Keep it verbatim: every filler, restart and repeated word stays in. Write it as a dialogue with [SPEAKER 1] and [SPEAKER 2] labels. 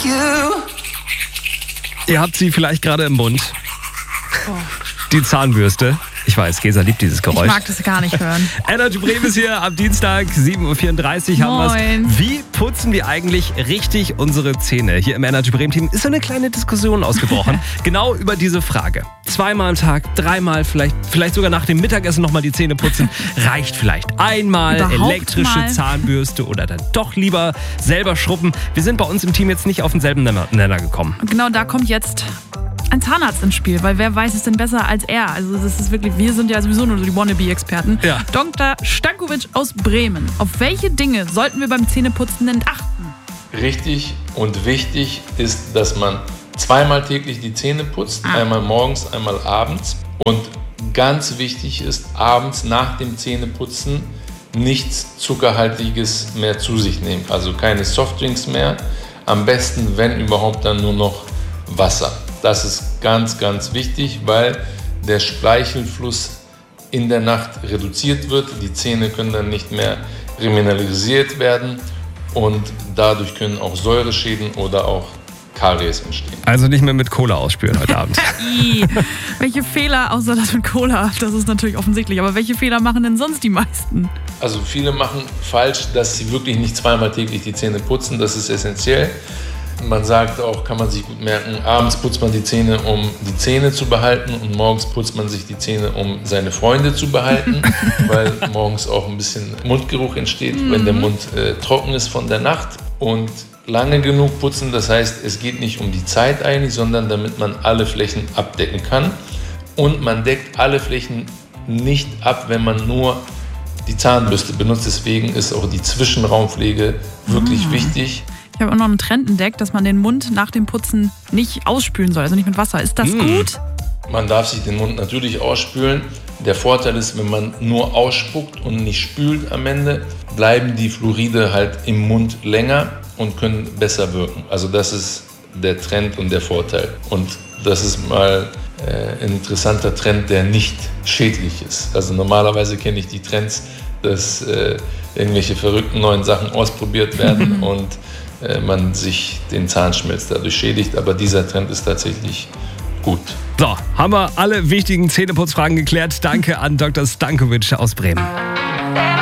[SPEAKER 1] Ihr habt sie vielleicht gerade im Mund.
[SPEAKER 2] Oh.
[SPEAKER 1] Die Zahnbürste. Ich weiß, Gesa liebt dieses Geräusch.
[SPEAKER 2] Ich mag das gar nicht hören.
[SPEAKER 1] Energy Bremen ist hier am Dienstag, sieben Uhr vierunddreißig haben
[SPEAKER 2] Moin.
[SPEAKER 1] wir's. Wie putzen wir eigentlich richtig unsere Zähne? Hier im Energy Bremen Team ist so eine kleine Diskussion ausgebrochen. Genau über diese Frage. Zweimal am Tag, dreimal, vielleicht, vielleicht sogar nach dem Mittagessen nochmal die Zähne putzen. Reicht vielleicht einmal,
[SPEAKER 2] Überhaupt
[SPEAKER 1] elektrische
[SPEAKER 2] mal.
[SPEAKER 1] Zahnbürste oder dann doch lieber selber schrubben. Wir sind bei uns im Team jetzt nicht auf denselben Nenner Nenner gekommen.
[SPEAKER 2] Und genau da kommt jetzt ein Zahnarzt ins Spiel, weil wer weiß es denn besser als er? Also das ist wirklich, wir sind ja sowieso nur so die Wannabe-Experten.
[SPEAKER 1] Ja.
[SPEAKER 2] Doktor Stankovic aus Bremen. Auf welche Dinge sollten wir beim Zähneputzen denn achten?
[SPEAKER 3] Richtig und wichtig ist, dass man zweimal täglich die Zähne putzt,
[SPEAKER 2] Ah.
[SPEAKER 3] einmal morgens, einmal abends. Und ganz wichtig ist, abends nach dem Zähneputzen nichts Zuckerhaltiges mehr zu sich nehmen. Also keine Softdrinks mehr. Am besten, wenn überhaupt, dann nur noch Wasser. Das ist ganz, ganz wichtig, weil der Speichelfluss in der Nacht reduziert wird. Die Zähne können dann nicht mehr remineralisiert werden und dadurch können auch Säureschäden oder auch Karies entstehen.
[SPEAKER 1] Also nicht mehr mit Cola ausspülen heute Abend.
[SPEAKER 2] I, welche Fehler, außer das mit Cola, das ist natürlich offensichtlich, aber welche Fehler machen denn sonst die meisten?
[SPEAKER 3] Also viele machen falsch, dass sie wirklich nicht zweimal täglich die Zähne putzen. Das ist essentiell. Man sagt auch, kann man sich gut merken, abends putzt man die Zähne, um die Zähne zu behalten und morgens putzt man sich die Zähne, um seine Freunde zu behalten, weil morgens auch ein bisschen Mundgeruch entsteht, mhm. wenn der Mund äh, trocken ist von der Nacht. Und lange genug putzen, das heißt, es geht nicht um die Zeit eigentlich, sondern damit man alle Flächen abdecken kann. Und man deckt alle Flächen nicht ab, wenn man nur die Zahnbürste benutzt. Deswegen ist auch die Zwischenraumpflege wirklich
[SPEAKER 2] ah.
[SPEAKER 3] wichtig.
[SPEAKER 2] Ich habe auch noch einen Trend entdeckt, dass man den Mund nach dem Putzen nicht ausspülen soll, also nicht mit Wasser. Ist das
[SPEAKER 1] Mm.
[SPEAKER 2] gut?
[SPEAKER 3] Man darf sich den Mund natürlich ausspülen. Der Vorteil ist, wenn man nur ausspuckt und nicht spült am Ende, bleiben die Fluoride halt im Mund länger und können besser wirken. Also das ist der Trend und der Vorteil. Und das ist mal äh, ein interessanter Trend, der nicht schädlich ist. Also normalerweise kenne ich die Trends, dass äh, irgendwelche verrückten neuen Sachen ausprobiert werden und man sich den Zahnschmelz dadurch schädigt, aber dieser Trend ist tatsächlich gut.
[SPEAKER 1] So, haben wir alle wichtigen Zähneputzfragen geklärt. Danke an Doktor Stankovic aus Bremen.